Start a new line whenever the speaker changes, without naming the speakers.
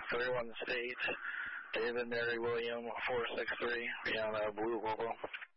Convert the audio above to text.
31 State, David Mary William 463, beyond Blue Volvo.